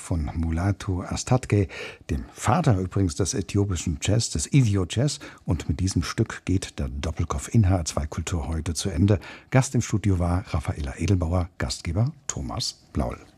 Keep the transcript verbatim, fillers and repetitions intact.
von Mulatu Astatke, dem Vater übrigens des äthiopischen Jazz, des Ethio-Jazz. Und mit diesem Stück geht der Doppelkopf in H R zwei Kultur heute zu Ende. Gast im Studio war Raffaela Edelbauer, Gastgeber Thomas Blaul.